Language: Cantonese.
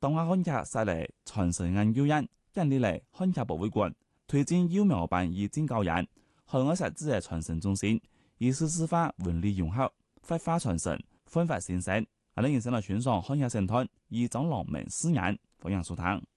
當下看客設立傳承人誘因，建立嚟看客博物館，推薦幼苗班以展教人，海外設置嘅傳承中心，以數字化文理融合，繪畫傳承，奮發新生。我哋現身來宣傳看客生態，以張郎明4人歡迎收聽。